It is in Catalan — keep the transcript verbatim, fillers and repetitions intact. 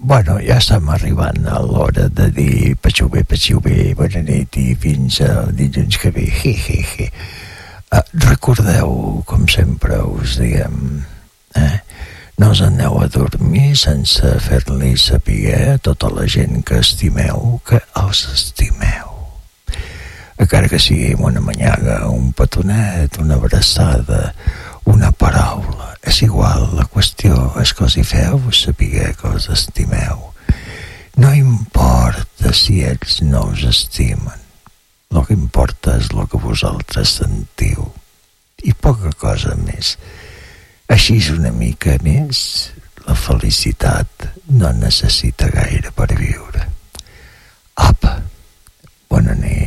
Bueno, ja estem arribant a l'hora de dir patxiu bé, patxiu bé, bona nit i fins a dilluns que ve. He, he, he. Uh, recordeu, com sempre us diem, eh? No us aneu a dormir sense fer-li saber a tota la gent que estimeu que els estimeu. Encara que sigui una manyaga, un petonet, una abraçada, una paraula, és igual, la qüestió és que us hi feu saber que us estimeu. No importa si ells no us estimen, el que importa és el que vosaltres sentiu, i poca cosa més. Així és una mica més, la felicitat no necessita gaire per viure. Apa, bona nit.